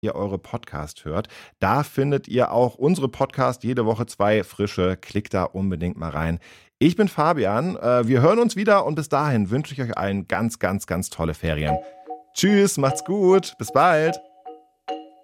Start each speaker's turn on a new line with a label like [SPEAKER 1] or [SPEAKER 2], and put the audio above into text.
[SPEAKER 1] ihr eure Podcast hört. Da findet ihr auch unsere Podcast, jede Woche 2 frische. Klickt da unbedingt mal rein. Ich bin Fabian, wir hören uns wieder und bis dahin wünsche ich euch allen ganz, ganz, ganz tolle Ferien. Tschüss, macht's gut, bis bald.